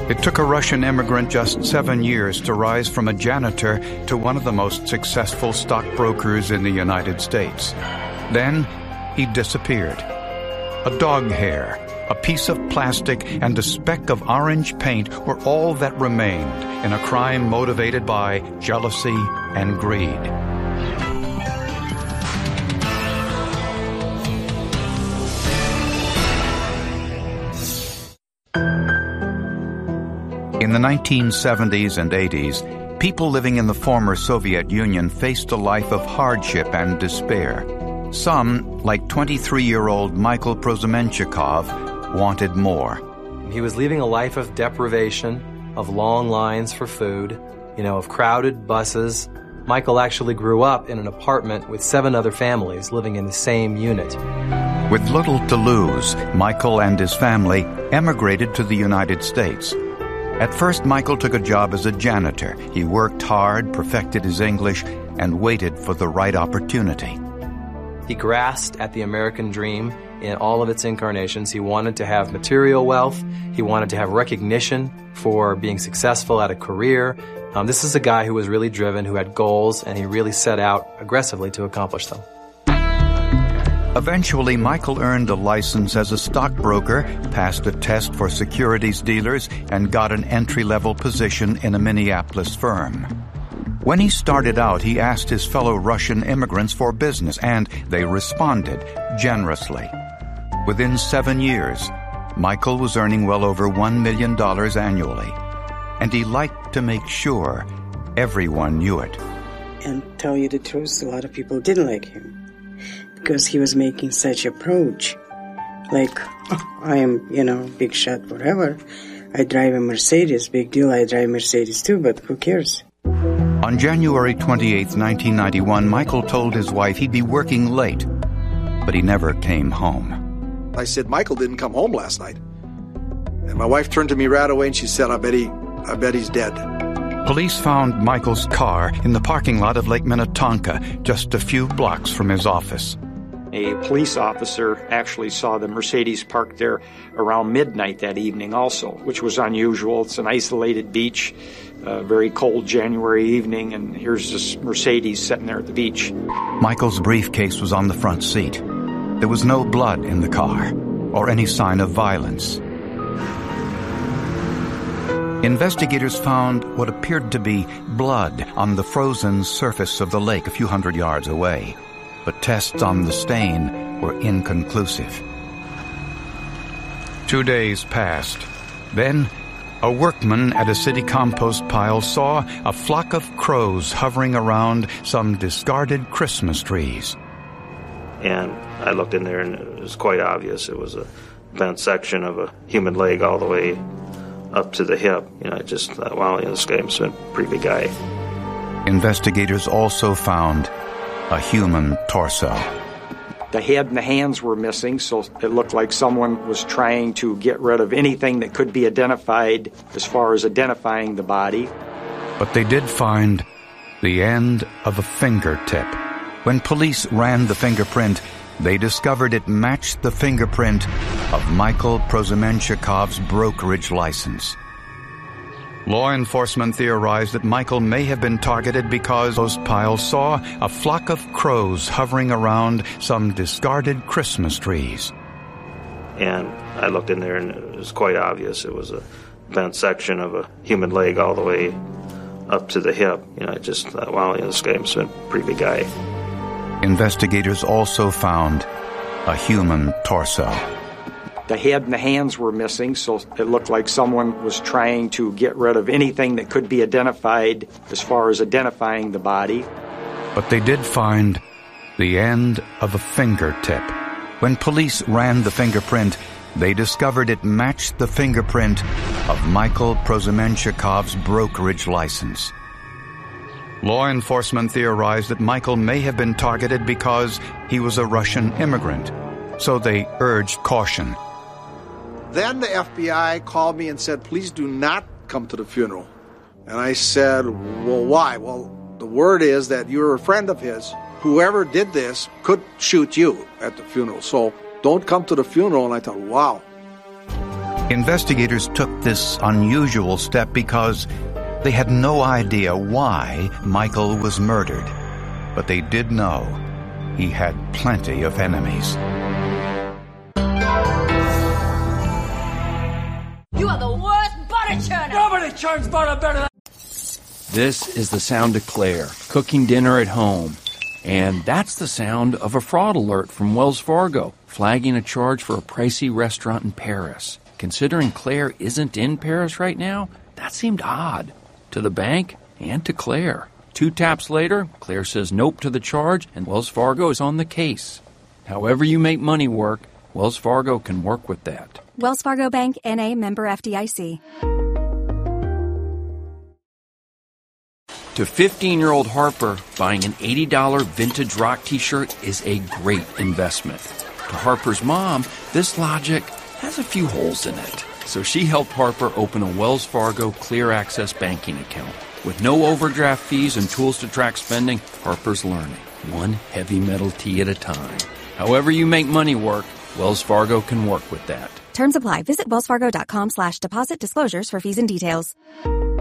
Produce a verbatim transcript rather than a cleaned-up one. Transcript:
It took a Russian immigrant just seven years to rise from a janitor to one of the most successful stockbrokers in the United States. Then he disappeared. A dog hair, a piece of plastic, and a speck of orange paint were all that remained in a crime motivated by jealousy and greed. In the nineteen seventies and eighties, people living in the former Soviet Union faced a life of hardship and despair. Some, like twenty-three-year-old Michael Prosemenchikov, wanted more. He was leading a life of deprivation, of long lines for food, you know, of crowded buses. Michael actually grew up in an apartment with seven other families living in the same unit. With little to lose, Michael and his family emigrated to the United States. At first, Michael took a job as a janitor. He worked hard, perfected his English, and waited for the right opportunity. He grasped at the American dream in all of its incarnations. He wanted to have material wealth. He wanted to have recognition for being successful at a career. Um, this is a guy who was really driven, who had goals, and he really set out aggressively to accomplish them. Eventually, Michael earned a license as a stockbroker, passed a test for securities dealers, and got an entry-level position in a Minneapolis firm. When he started out, he asked his fellow Russian immigrants for business, and they responded generously. Within seven years, Michael was earning well over one million dollars annually, and he liked to make sure everyone knew it. And tell you the truth, a lot of people didn't like him because he was making such approach. Like, oh, I am, you know, big shot, whatever. I drive a Mercedes, big deal, I drive Mercedes too, but who cares? On January twenty-eighth, nineteen ninety-one, Michael told his wife he'd be working late, but he never came home. I said, Michael didn't come home last night. And my wife turned to me right away and she said, I bet he, I bet he's dead. Police found Michael's car in the parking lot of Lake Minnetonka, just a few blocks from his office. A police officer actually saw the Mercedes parked there around midnight that evening also, which was unusual. It's an isolated beach, a very cold January evening, and here's this Mercedes sitting there at the beach. Michael's briefcase was on the front seat. There was no blood in the car, or any sign of violence. Investigators found what appeared to be blood on the frozen surface of the lake a few hundred yards away, but tests on the stain were inconclusive. Two days passed. Then, a workman at a city compost pile saw a flock of crows hovering around some discarded Christmas trees. And I looked in there, and it was quite obvious. It was a bent section of a human leg all the way up to the hip. You know, I just thought, wow, you know, this guy must have been a pretty big guy. Investigators also found a human torso. The head and the hands were missing, so it looked like someone was trying to get rid of anything that could be identified as far as identifying the body. But they did find the end of a fingertip. When police ran the fingerprint, they discovered it matched the fingerprint of Michael Prosemenchikov's brokerage license. Law enforcement theorized that Michael may have been targeted because those piles saw a flock of crows hovering around some discarded Christmas trees. And I looked in there, and it was quite obvious. It was a bent section of a human leg all the way up to the hip. You know, I just thought, wow, you know, this guy must have been a pretty big guy. Investigators also found a human torso. The head and the hands were missing, so it looked like someone was trying to get rid of anything that could be identified as far as identifying the body. But they did find the end of a fingertip. When police ran the fingerprint, they discovered it matched the fingerprint of Michael Prosemenchikov's brokerage license. Law enforcement theorized that Michael may have been targeted because he was a Russian immigrant, so they urged caution. Then the F B I called me and said, please do not come to the funeral. And I said, well, why? Well, the word is that you're a friend of his. Whoever did this could shoot you at the funeral, so don't come to the funeral. And I thought, wow. Investigators took this unusual step because they had no idea why Michael was murdered, but they did know he had plenty of enemies. You are the worst butter churner! Nobody churns butter better than... This is the sound of Claire, cooking dinner at home. And that's the sound of a fraud alert from Wells Fargo, flagging a charge for a pricey restaurant in Paris. Considering Claire isn't in Paris right now, that seemed odd. To the bank and to Claire. Two taps later, Claire says nope to the charge, and Wells Fargo is on the case. However you make money work, Wells Fargo can work with that. Wells Fargo Bank, N A, member F D I C. To fifteen-year-old Harper, buying an eighty dollars vintage rock t-shirt is a great investment. To Harper's mom, this logic has a few holes in it. So she helped Harper open a Wells Fargo Clear Access banking account. With no overdraft fees and tools to track spending, Harper's learning, one heavy metal tea at a time. However you make money work, Wells Fargo can work with that. Terms apply. Visit wellsfargo.com slash deposit disclosures for fees and details.